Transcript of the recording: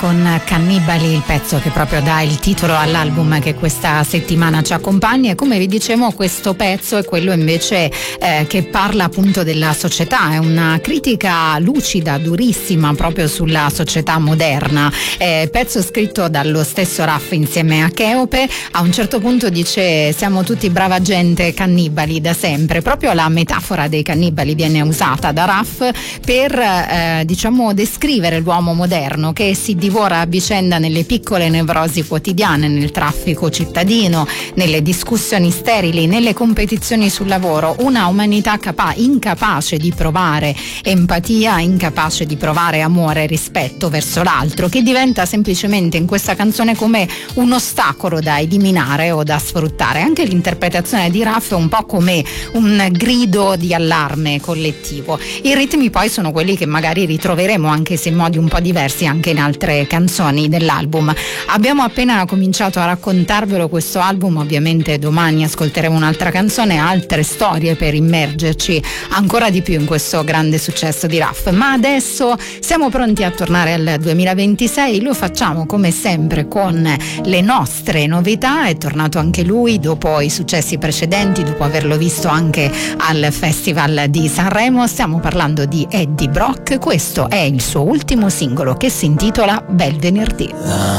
Con Cannibali, il pezzo che proprio dà il titolo all'album che questa settimana ci accompagna. E come vi dicevo, questo pezzo è quello invece che parla appunto della società, è una critica lucida, durissima proprio sulla società moderna. Pezzo scritto dallo stesso Raff insieme a Cheope. A un certo punto dice: siamo tutti brava gente, cannibali da sempre. Proprio la metafora dei cannibali viene usata da Raff per diciamo descrivere l'uomo moderno che si divora a vicenda nelle piccole nevrosi quotidiane, nel traffico cittadino, nelle discussioni sterili, nelle competizioni sul lavoro. Una umanità incapace di provare empatia, incapace di provare amore e rispetto verso l'altro, che diventa semplicemente in questa canzone come un ostacolo da eliminare o da sfruttare. Anche l'interpretazione di Raff è un po' come un grido di allarme collettivo. I ritmi poi sono quelli che magari ritroveremo, anche se in modi un po' diversi, anche in altre canzoni dell'album. Abbiamo appena cominciato a raccontarvelo questo album, ovviamente domani ascolteremo un'altra canzone, altre storie per immergerci ancora di più in questo grande successo di Raff. Ma adesso siamo pronti a tornare al 2026, lo facciamo come sempre con le nostre novità. È tornato anche lui dopo i successi precedenti, dopo averlo visto anche al Festival di Sanremo. Stiamo parlando di Eddie Brock, questo è il suo ultimo singolo che si intitola Bel Venerdì.